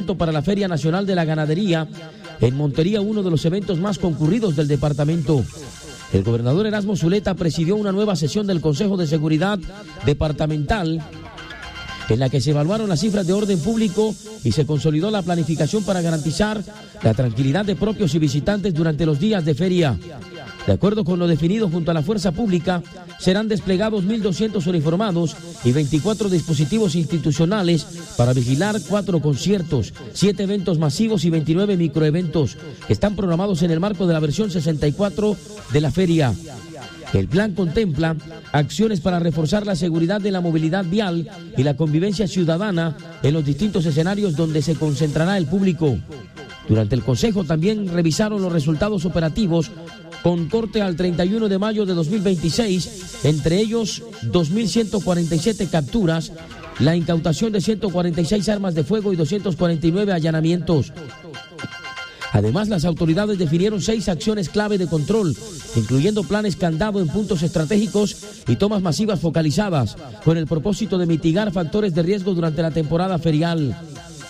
movimiento para la Feria Nacional de la Ganadería en Montería, uno de los eventos más concurridos del departamento. El gobernador Erasmo Zuleta presidió una nueva sesión del Consejo de Seguridad Departamental en la que se evaluaron las cifras de orden público y se consolidó la planificación para garantizar la tranquilidad de propios y visitantes durante los días de feria. De acuerdo con lo definido junto a la fuerza pública, serán desplegados 1.200 uniformados y 24 dispositivos institucionales para vigilar 4 conciertos, 7 eventos masivos y 29 microeventos que están programados en el marco de la versión 64 de la feria. El plan contempla acciones para reforzar la seguridad de la movilidad vial y la convivencia ciudadana en los distintos escenarios donde se concentrará el público. Durante el consejo también revisaron los resultados operativos con corte al 31 de mayo de 2026, entre ellos 2.147 capturas, la incautación de 146 armas de fuego y 249 allanamientos. Además, las autoridades definieron 6 acciones clave de control, incluyendo planes candado en puntos estratégicos y tomas masivas focalizadas, con el propósito de mitigar factores de riesgo durante la temporada ferial.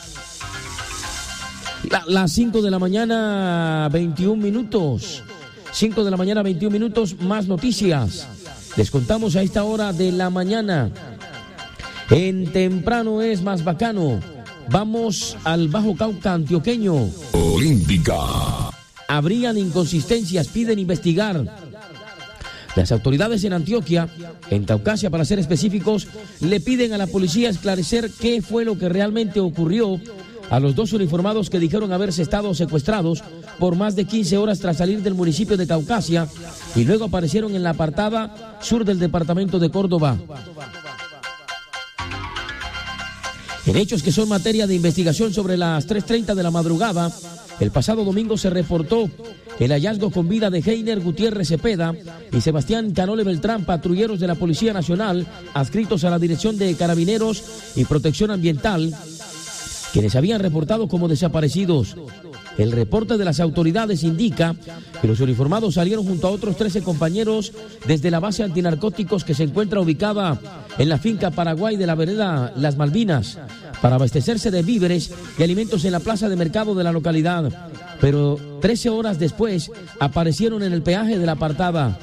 Las 5 de la mañana, 21 minutos. 5 de la mañana, 21 minutos, más noticias. Les contamos a esta hora de la mañana. En Temprano es más bacano. Vamos al Bajo Cauca antioqueño. Olímpica. Habrían inconsistencias, piden investigar. Las autoridades en Antioquia, en Caucasia para ser específicos, le piden a la policía esclarecer qué fue lo que realmente ocurrió a los 2 uniformados que dijeron haberse estado secuestrados por más de 15 horas tras salir del municipio de Caucasia y luego aparecieron en la apartada sur del departamento de Córdoba. En hechos que son materia de investigación, sobre las 3:30 de la madrugada, el pasado domingo se reportó el hallazgo con vida de Heiner Gutiérrez Cepeda y Sebastián Canole Beltrán, patrulleros de la Policía Nacional, adscritos a la Dirección de Carabineros y Protección Ambiental, quienes habían reportado como desaparecidos. El reporte de las autoridades indica que los uniformados salieron junto a otros 13 compañeros desde la base antinarcóticos que se encuentra ubicada en la finca Paraguay de la vereda Las Malvinas para abastecerse de víveres y alimentos en la plaza de mercado de la localidad. Pero 13 horas después aparecieron en el peaje de la apartada.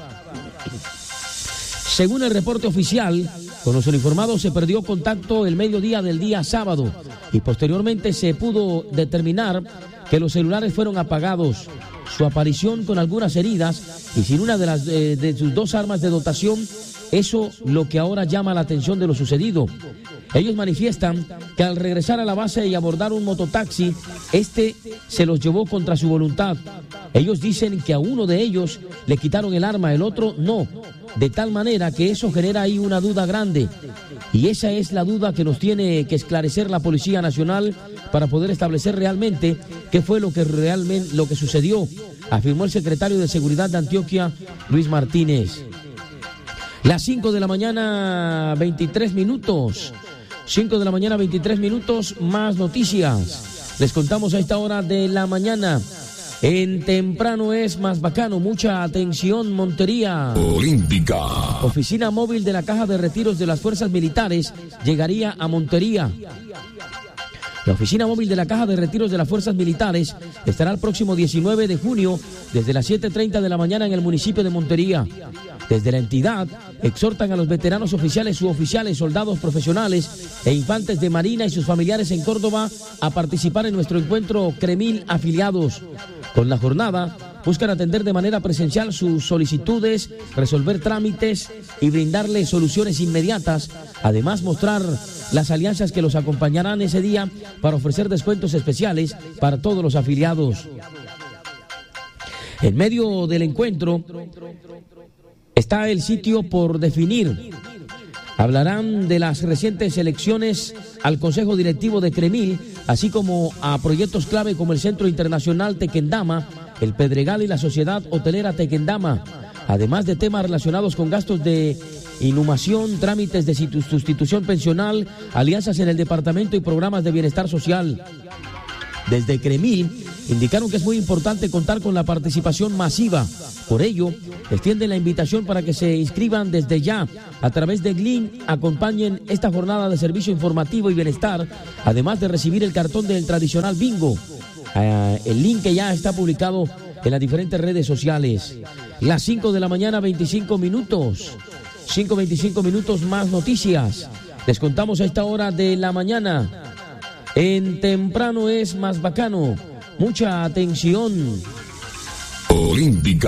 Según el reporte oficial, con los uniformados se perdió contacto el mediodía del día sábado y posteriormente se pudo determinar que los celulares fueron apagados. Su aparición con algunas heridas y sin una de sus 2 armas de dotación, eso lo que ahora llama la atención de lo sucedido. Ellos manifiestan que al regresar a la base y abordar un mototaxi, este se los llevó contra su voluntad. Ellos dicen que a uno de ellos le quitaron el arma, el otro no, de tal manera que eso genera ahí una duda grande. Y esa es la duda que nos tiene que esclarecer la Policía Nacional para poder establecer realmente qué fue lo que sucedió, afirmó el secretario de Seguridad de Antioquia, Luis Martínez. Las 5 de la mañana, 23 minutos. 5 de la mañana, 23 minutos, más noticias. Les contamos a esta hora de la mañana. En Temprano es más bacano, mucha atención, Montería. Olímpica. Oficina móvil de la Caja de Retiros de las Fuerzas Militares llegaría a Montería. La oficina móvil de la Caja de Retiros de las Fuerzas Militares estará el próximo 19 de junio desde las 7:30 de la mañana en el municipio de Montería. Desde la entidad exhortan a los veteranos oficiales, suboficiales, soldados profesionales e infantes de Marina y sus familiares en Córdoba a participar en nuestro encuentro CREMIL Afiliados. Con la jornada buscan atender de manera presencial sus solicitudes, resolver trámites y brindarles soluciones inmediatas. Además, mostrar las alianzas que los acompañarán ese día para ofrecer descuentos especiales para todos los afiliados. En medio del encuentro está el sitio por definir. Hablarán de las recientes elecciones al Consejo Directivo de CREMIL, así como a proyectos clave como el Centro Internacional Tequendama, el Pedregal y la Sociedad Hotelera Tequendama, además de temas relacionados con gastos de inhumación, trámites de sustitución pensional, alianzas en el departamento y programas de bienestar social. Desde CREMIL indicaron que es muy importante contar con la participación masiva. Por ello, extienden la invitación para que se inscriban desde ya a través de GLIN, acompañen esta jornada de servicio informativo y bienestar, además de recibir el cartón del tradicional bingo. El link que ya está publicado en las diferentes redes sociales. Las 5 de la mañana, 25 minutos. 5:25 minutos, más noticias. Les contamos a esta hora de la mañana. En Temprano es más bacano. Mucha atención. Olímpica.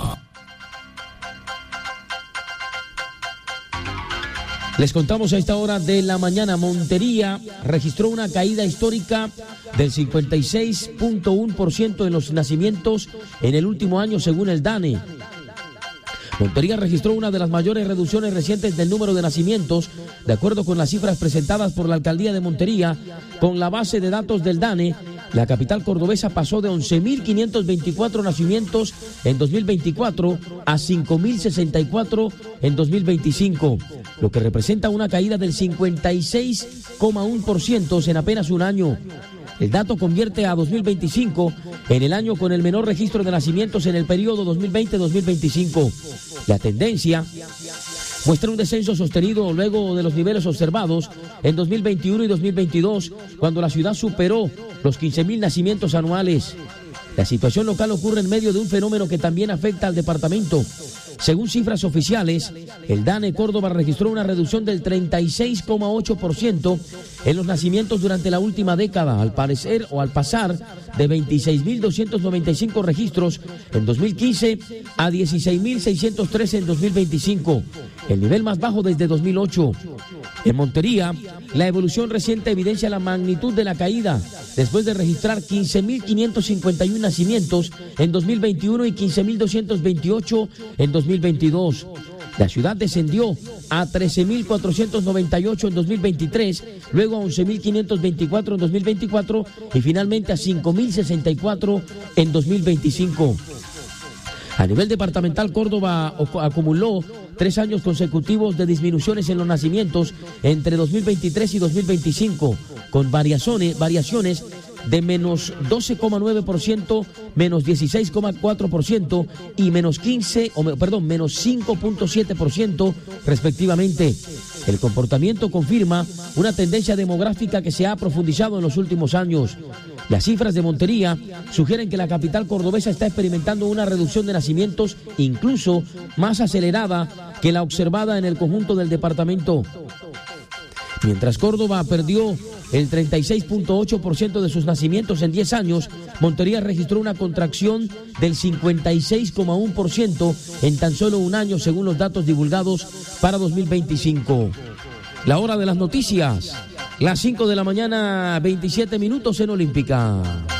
Les contamos a esta hora de la mañana. Montería registró una caída histórica del 56.1% en los nacimientos en el último año, según el DANE. Montería registró una de las mayores reducciones recientes del número de nacimientos, de acuerdo con las cifras presentadas por la alcaldía de Montería. Con la base de datos del DANE, la capital cordobesa pasó de 11.524 nacimientos en 2024 a 5.064 en 2025, lo que representa una caída del 56,1% en apenas un año. El dato convierte a 2025 en el año con el menor registro de nacimientos en el periodo 2020-2025. La tendencia muestra un descenso sostenido luego de los niveles observados en 2021 y 2022, cuando la ciudad superó los 15.000 nacimientos anuales. La situación local ocurre en medio de un fenómeno que también afecta al departamento. Según cifras oficiales, el DANE Córdoba registró una reducción del 36,8% en los nacimientos durante la última década, al pasar de 26.295 registros en 2015 a 16.613 en 2025, el nivel más bajo desde 2008. En Montería, la evolución reciente evidencia la magnitud de la caída, después de registrar 15.551 nacimientos en 2021 y 15.228 en 2022. La ciudad descendió a 13.498 en 2023, luego a 11.524 en 2024 y finalmente a 5.064 en 2025. A nivel departamental, Córdoba acumuló 3 años consecutivos de disminuciones en los nacimientos entre 2023 y 2025, con variaciones de menos 12,9%, menos 16,4% y menos 5,7% respectivamente. El comportamiento confirma una tendencia demográfica que se ha profundizado en los últimos años. Las cifras de Montería sugieren que la capital cordobesa está experimentando una reducción de nacimientos incluso más acelerada que la observada en el conjunto del departamento. Mientras Córdoba perdió el 36.8% de sus nacimientos en 10 años, Montería registró una contracción del 56,1% en tan solo un año, según los datos divulgados para 2025. La hora de las noticias, las 5 de la mañana, 27 minutos en Olímpica.